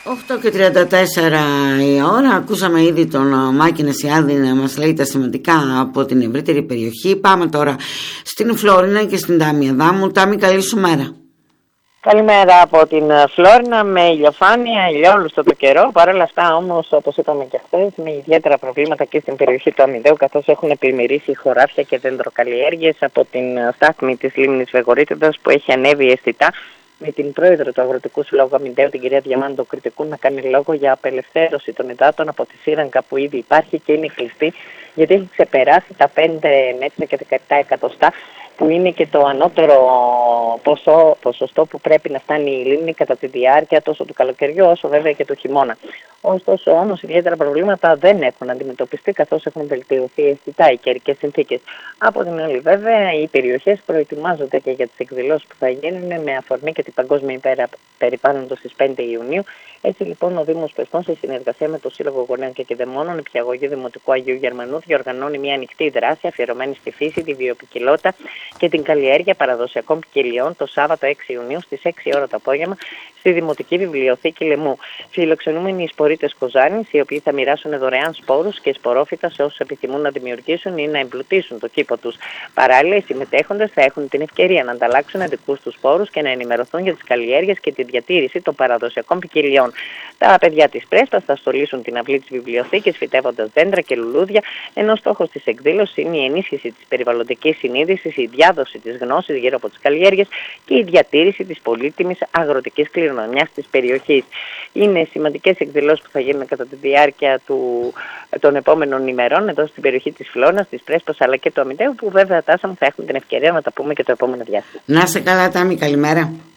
8:34 η ώρα. Ακούσαμε ήδη τον Μάκη Νεσιάδη να μας λέει τα σημαντικά από την ευρύτερη περιοχή. Πάμε τώρα στην Φλόρινα και στην Τάμη Αδάμου. Τάμη, καλή σου μέρα. Καλημέρα από την Φλόρινα, με ηλιοφάνεια, ηλιόλουστο το καιρό. Παρ' όλα αυτά όμως, όπως είπαμε και χθες, με ιδιαίτερα προβλήματα και στην περιοχή του Αμυδέου, καθώς έχουν πλημμυρίσει χωράφια και δεντροκαλλιέργειες από την στάθμη της λίμνης Βεγορίτιδας που έχει ανέβει αισθητά, με την πρόεδρο του Αγροτικού Συλλόγου Αμυντέου, την κυρία Διαμάντο Κρητικού, να κάνει λόγο για απελευθέρωση των υδάτων από τη σύραγγα που ήδη υπάρχει και είναι κλειστή, γιατί έχει ξεπεράσει τα 5 μέτρα και 17 εκατοστά, που είναι και το ανώτερο ποσοστό που πρέπει να φτάνει η λίμνη κατά τη διάρκεια τόσο του καλοκαιριού όσο βέβαια και του χειμώνα. Ωστόσο, όμως, ιδιαίτερα προβλήματα δεν έχουν αντιμετωπιστεί, καθώς έχουν βελτιωθεί αισθητά οι καιρικές συνθήκες. Από την άλλη, βέβαια, οι περιοχές προετοιμάζονται και για τις εκδηλώσεις που θα γίνουν με αφορμή και την Παγκόσμια ημέρα περιβάλλοντος στις 5 Ιουνίου. Έτσι, λοιπόν, ο Δήμος Πεσπών, σε συνεργασία με το Σύλλογο Γονέων και Κηδεμόνων, Νηπιαγωγείου Δημοτικού Αγίου Γερμανού, διοργανώνει μια ανοιχτή δράση αφιερωμένη στη φύση, τη βιοποικιλότητα και την καλλιέργεια παραδοσιακών ποικιλιών το Σάββατο 6 Ιουνίου στις 6 ώρα το απόγευμα στη Δημοτική Βιβλιοθήκη Λεμού. Φιλοξενούμενοι οι σπορίτες Κοζάνης, οι οποίοι θα μοιράσουν δωρεάν σπόρους και σπορόφυτα σε όσους επιθυμούν να δημιουργήσουν ή να εμπλουτίσουν το κήπο τους. Παράλληλα, οι συμμετέχοντες θα έχουν την ευκαιρία να ανταλλάξουν δικούς τους σπόρους και να ενημερωθούν για τις καλλιέργειες και τη διατήρηση των παραδοσιακών ποικιλιών. Τα παιδιά της Πρέσπας θα στολίσουν την αυλή της βιβλιοθήκης φυτεύοντας δέντρα και λουλούδια, ενώ στόχος της εκδήλωσης είναι η ενίσχυση της περιβαλλοντικής συνείδησης, η διάδοση της γνώσης γύρω από τις καλλιέργειες και η διατήρηση της πολύτιμης αγροτικής κληρονομιάς της περιοχής. Είναι σημαντικές εκδηλώσεις που θα γίνουν κατά τη διάρκεια των επόμενων ημερών εδώ στην περιοχή της Φλόρινας, της Πρέσπας αλλά και του Αμυντέου, που βέβαια Τάσα μου θα έχουμε την ευκαιρία να τα πούμε και το επόμενο διάστημα. Να είσαι καλά, Τάμη, καλημέρα.